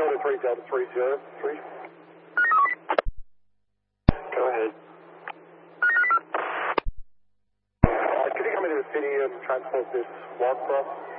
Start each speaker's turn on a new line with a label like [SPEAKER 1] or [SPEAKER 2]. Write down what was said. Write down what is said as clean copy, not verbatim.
[SPEAKER 1] Delta 303. Go ahead. Could you come into the city and transport this one for us?